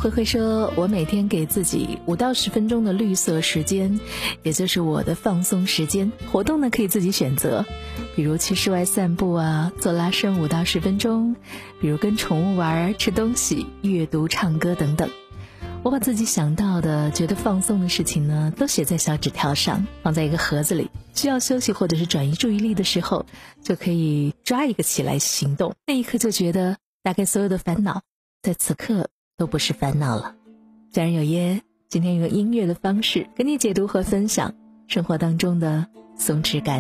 慧慧说，我每天给自己5到10分钟的绿色时间，也就是我的放松时间。活动呢可以自己选择，比如去室外散步啊，做拉伸5到10分钟，比如跟宠物玩、吃东西、阅读、唱歌等等。我把自己想到的觉得放松的事情呢，都写在小纸条上，放在一个盒子里，需要休息或者是转移注意力的时候，就可以抓一个起来行动。那一刻就觉得大概所有的烦恼在此刻都不是烦恼了。家人有约，今天用音乐的方式跟你解读和分享生活当中的松弛感。